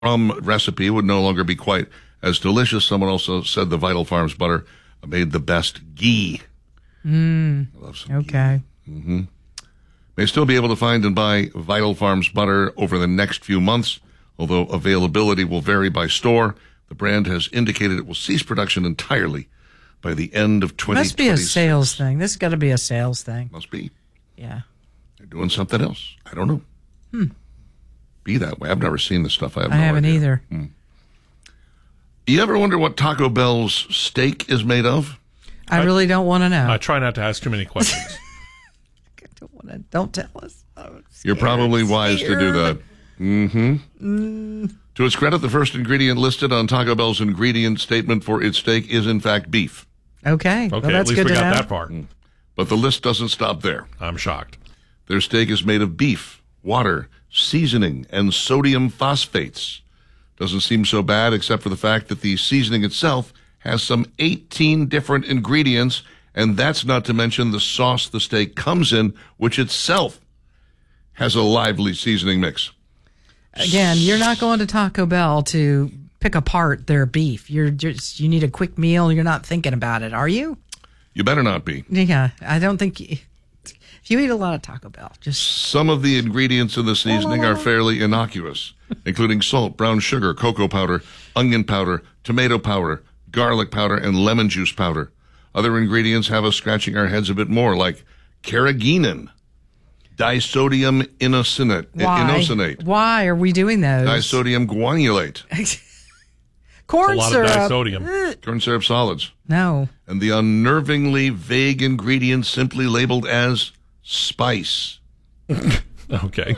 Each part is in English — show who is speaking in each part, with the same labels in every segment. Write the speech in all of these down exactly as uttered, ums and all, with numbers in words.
Speaker 1: rum recipe would no longer be quite as delicious. Someone also said the Vital Farms butter made the best ghee.
Speaker 2: Mm,
Speaker 1: I love some
Speaker 2: okay.
Speaker 1: ghee. Mm-hmm. May still be able to find and buy Vital Farms butter over the next few months, although availability will vary by store. The brand has indicated it will cease production entirely by the end of twenty twenty-six.
Speaker 2: Must be a sales thing. This has got to be a sales thing.
Speaker 1: Must be.
Speaker 2: Yeah.
Speaker 1: They're doing something else. I don't know.
Speaker 2: Hmm.
Speaker 1: Be that way. I've never seen this stuff. I, have
Speaker 2: I
Speaker 1: no
Speaker 2: haven't
Speaker 1: idea.
Speaker 2: either.
Speaker 1: Hmm. You ever wonder what Taco Bell's steak is made of?
Speaker 2: I, I really don't want to know.
Speaker 3: I try not to ask too many questions.
Speaker 2: I don't want to. Don't tell us. I'm
Speaker 1: You're probably wise
Speaker 2: scared.
Speaker 1: to do that. Mm-hmm. Mm. To its credit, the first ingredient listed on Taco Bell's ingredient statement for its steak is, in fact, beef.
Speaker 2: Okay.
Speaker 3: Okay,
Speaker 2: well,
Speaker 3: at
Speaker 2: that's
Speaker 3: least
Speaker 2: good
Speaker 3: we
Speaker 2: to
Speaker 3: got
Speaker 2: know.
Speaker 3: that far.
Speaker 1: But the list doesn't stop there.
Speaker 3: I'm shocked.
Speaker 1: Their steak is made of beef, water, seasoning, and sodium phosphates. Doesn't seem so bad, except for the fact that the seasoning itself has some eighteen different ingredients, and that's not to mention the sauce the steak comes in, which itself has a lively seasoning mix.
Speaker 2: Again, you're not going to Taco Bell to pick apart their beef. You're just you need a quick meal. You're not thinking about it, are you?
Speaker 1: You better not be.
Speaker 2: Yeah, I don't think. You, if you eat a lot of Taco Bell, just
Speaker 1: some of the ingredients in the seasoning are fairly innocuous, including salt, brown sugar, cocoa powder, onion powder, tomato powder, garlic powder, and lemon juice powder. Other ingredients have us scratching our heads a bit more, like carrageenan, disodium inosinate.
Speaker 2: Why?
Speaker 1: inosinate.
Speaker 2: Why are we doing those?
Speaker 1: Disodium guanylate.
Speaker 2: Corn
Speaker 3: a lot
Speaker 2: syrup.
Speaker 3: of disodium.
Speaker 1: Corn syrup solids.
Speaker 2: No.
Speaker 1: And the unnervingly vague ingredients simply labeled as spice.
Speaker 3: Okay.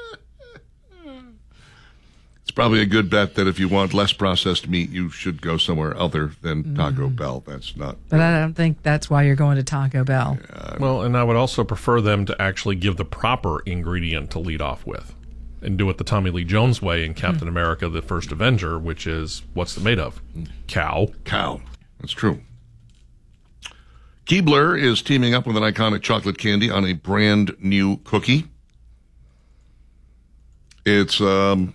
Speaker 1: It's probably a good bet that if you want less processed meat, you should go somewhere other than Taco mm. Bell. That's not.
Speaker 2: But I don't think that's why you're going to Taco Bell.
Speaker 1: Yeah,
Speaker 3: well, and I would also prefer them to actually give the proper ingredient to lead off with and do it the Tommy Lee Jones way in Captain mm. America, the First Avenger, which is, what's it made of? Cow.
Speaker 1: Cow. That's true. Keebler is teaming up with an iconic chocolate candy on a brand new cookie. It's um,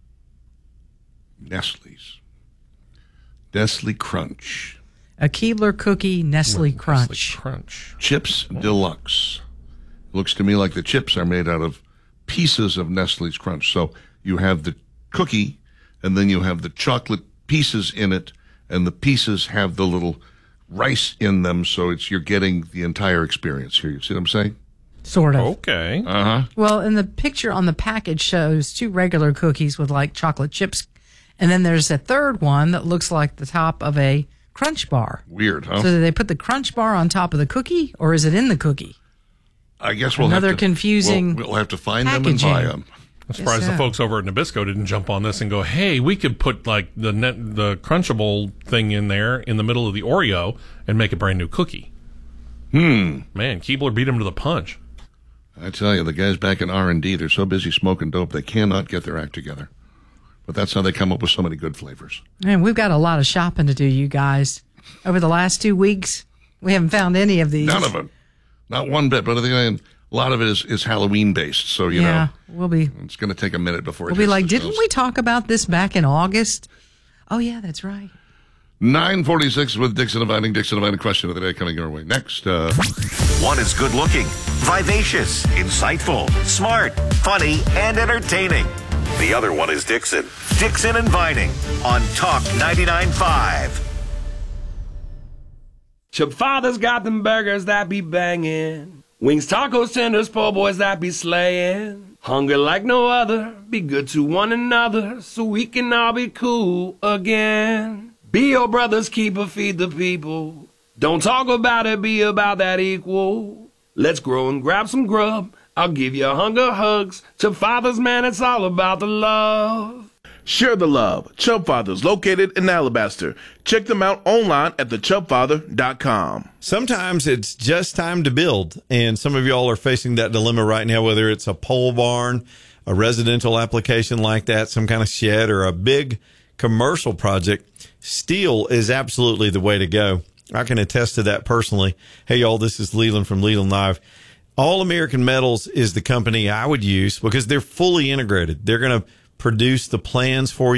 Speaker 1: Nestle's. Nestle Crunch.
Speaker 2: A Keebler cookie, Nestle Crunch.
Speaker 3: Nestle Crunch.
Speaker 1: Chips Deluxe. Looks to me like the chips are made out of pieces of Nestle's Crunch. So you have the cookie, and then you have the chocolate pieces in it, and the pieces have the little rice in them, so it's you're getting the entire experience here. You see what I'm saying?
Speaker 2: Sort of.
Speaker 3: Okay.
Speaker 1: Uh-huh.
Speaker 2: Well, and the picture on the package shows two regular cookies with like chocolate chips, and then there's a third one that looks like the top of a Crunch bar.
Speaker 1: Weird, huh?
Speaker 2: So did they put the Crunch bar on top of the cookie, or is it in the cookie?
Speaker 1: I guess we'll
Speaker 2: Another
Speaker 1: have to,
Speaker 2: confusing
Speaker 1: We'll, we'll have to find
Speaker 2: packaging.
Speaker 1: them and buy them.
Speaker 3: I'm surprised
Speaker 2: so.
Speaker 3: the folks over at Nabisco didn't jump on this and go, hey, we could put like the net, the Crunchable thing in there in the middle of the Oreo and make a brand new cookie.
Speaker 1: Hmm.
Speaker 3: Man, Keebler beat him to the punch.
Speaker 1: I tell you, the guys back in R and D, they're so busy smoking dope, they cannot get their act together. But that's how they come up with so many good flavors.
Speaker 2: Man, we've got a lot of shopping to do, you guys. Over the last two weeks, we haven't found any of these.
Speaker 1: None of them. Not one bit. But I think a lot of it is, is Halloween-based, so, you
Speaker 2: yeah,
Speaker 1: know.
Speaker 2: we'll be.
Speaker 1: It's going to take a minute before it
Speaker 2: We'll be
Speaker 1: hits
Speaker 2: like,
Speaker 1: the
Speaker 2: didn't
Speaker 1: shelves.
Speaker 2: we talk about this back in August? Oh, yeah, that's right.
Speaker 1: nine forty-six with Dixon Inviting. Dixon Inviting question of the day coming your way. Next. Uh,
Speaker 4: One is good looking, vivacious, insightful, smart, funny, and entertaining. The other one is Dixon. Dixon Inviting on Talk ninety-nine point five.
Speaker 5: Chip Father's got them burgers that be banging. Wings, tacos, tenders, po' boys that be slaying. Hunger like no other, be good to one another, so we can all be cool again. Be your brother's keeper, feed the people. Don't talk about it, be about that equal. Let's grow and grab some grub. I'll give you hunger hugs. Chip Father's, man, it's all about the love.
Speaker 6: Share the love. Chub Fathers, located in Alabaster. Check them out online at the chub father dot com.
Speaker 7: Sometimes it's just time to build, and some of y'all are facing that dilemma right now, whether it's a pole barn, a residential application like that, some kind of shed, or a big commercial project. Steel is absolutely the way to go. I can attest to that personally. Hey, y'all, this is Leland from Leland Live. All American Metals is the company I would use because they're fully integrated. They're going to produce the plans for